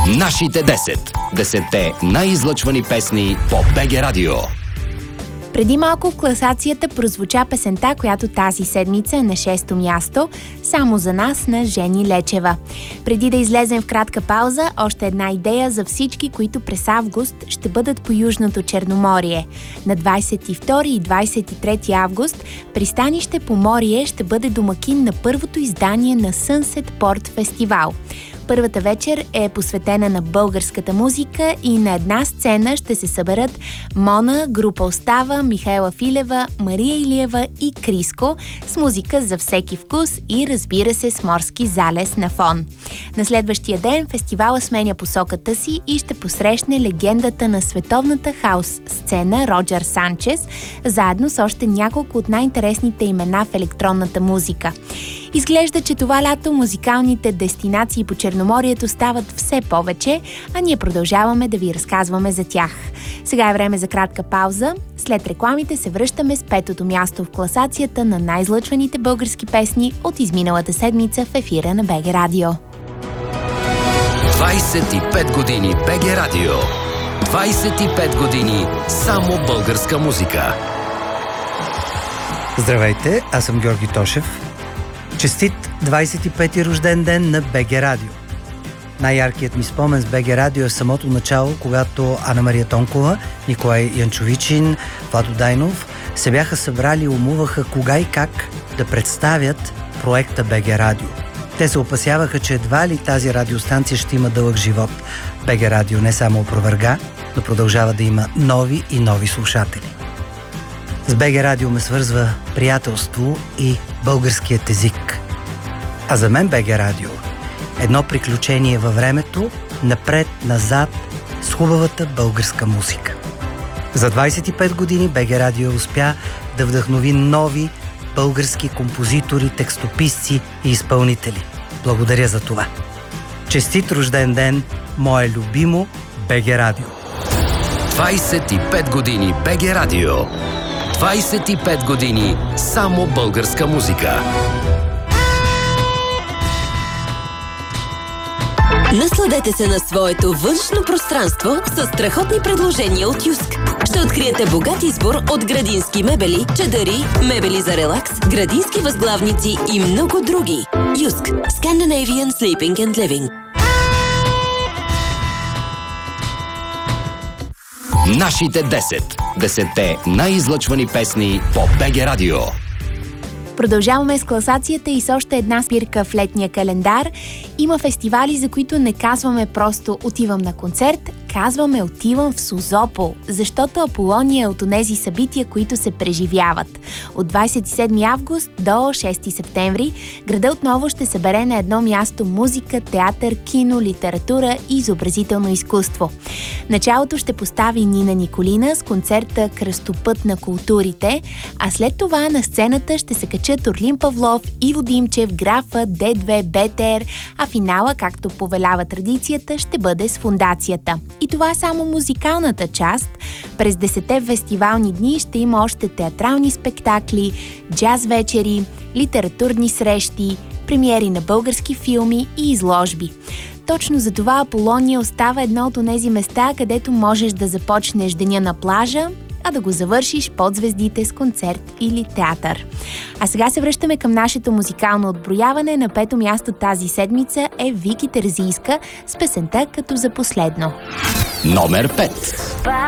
Нашите 10. 10-те най-излъчвани песни по БГ Радио. Преди малко в класацията прозвуча песента, която тази седмица е на 6-то място, само за нас на Жени Лечева. Преди да излезем в кратка пауза, още една идея за всички, които през август ще бъдат по Южното Черноморие. На 22 и 23 август пристанище Поморие ще бъде домакин на първото издание на Sunset Port Фестивал. Първата вечер е посветена на българската музика и на една сцена ще се съберат Мона, група Остава, Михаела Филева, Мария Илиева и Криско с музика за всеки вкус и, разбира се, с морски залез на фон. На следващия ден фестивала сменя посоката си и ще посрещне легендата на световната хаус сцена Роджер Санчес, заедно с още няколко от най-интересните имена в електронната музика. Изглежда, че това лято музикалните дестинации по Черноморието стават все повече, а ние продължаваме да ви разказваме за тях. Сега е време за кратка пауза. След рекламите се връщаме с 5-то място в класацията на най-излъчваните български песни от изминалата седмица в ефира на БГ Радио. 25 години БГ Радио. 25 години само българска музика. Здравейте, аз съм Георги Тошев. Честит 25-ти рожден ден на БГ Радио. Най-яркият ми спомен с БГ Радио е самото начало, когато Ана Мария Тонкова, Николай Янчовичин, Владо Дайнов се бяха събрали и умуваха кога и как да представят проекта БГ Радио. Те се опасяваха, че едва ли тази радиостанция ще има дълъг живот. БГ Радио не само опроверга, но продължава да има нови и нови слушатели. С БГ Радио ме свързва приятелство и българският език. А за мен БГ Радио едно приключение във времето, напред-назад с хубавата българска музика. За 25 години БГ Радио успя да вдъхнови нови български композитори, текстописци и изпълнители. Благодаря за това. Честит рожден ден, мое любимо БГ Радио. 25 години БГ Радио. 25 години само българска музика. Насладете се на своето външно пространство с страхотни предложения от Юск. Ще откриете богат избор от градински мебели, чадъри, мебели за релакс, градински възглавници и много други. Юск. Scandinavian Sleeping and Living. Нашите 10. 10-те най-излъчвани песни по БГ Радио. Продължаваме с класацията и с още една спирка в летния календар. Има фестивали, за които не казваме просто отивам на концерт, казваме отивам в Созопол, защото Аполония е от онези събития, които се преживяват. От 27 август до 6 септември града отново ще събере на едно място музика, театър, кино, литература и изобразително изкуство. Началото ще постави Нина Николина с концерта Кръстопът на културите, а след това на сцената ще се качат Орлин Павлов, Иво Димчев, Графа, Д2, БТР, а финала, както повелява традицията, ще бъде с фондацията. И това е само музикалната част. През 10-те фестивални дни ще има още театрални спектакли, джаз вечери, литературни срещи, премиери на български филми и изложби. Точно за това Аполония остава едно от онези места, където можеш да започнеш деня на плажа, а да го завършиш под звездите с концерт или театър. А сега се връщаме към нашето музикално отброяване. На 5-то място тази седмица е Вики Терзийска с песента "Като за последно". Номер 5.